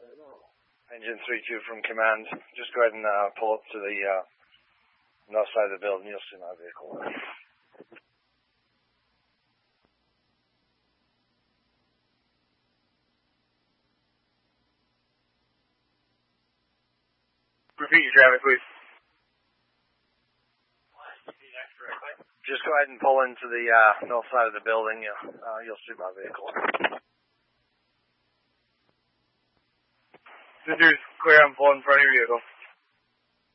Engine 3-2 from command. Just go ahead and pull up to the north side of the building. You'll see my vehicle. Repeat your traffic, please. Just go ahead and pull into the north side of the building. You'll see my vehicle. This is clear. I'm pulling in front of your vehicle.